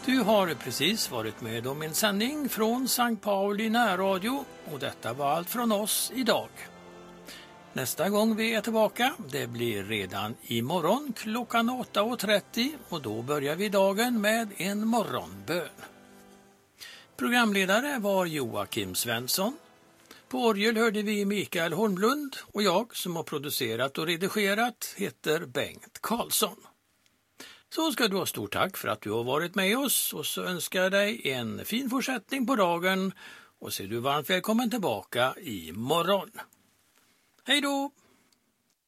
Du har precis varit med om en sändning från Sankt Pauli närradio och detta var allt från oss idag. Nästa gång vi är tillbaka, det blir redan imorgon klockan 8.30 och då börjar vi dagen med en morgonbön. Programledare var Joakim Svensson. På orgel hörde vi Mikael Holmlund och jag som har producerat och redigerat heter Bengt Karlsson. Så ska du ha stort tack för att du har varit med oss och så önskar jag dig en fin fortsättning på dagen och så är du varmt välkommen tillbaka imorgon. Hej då!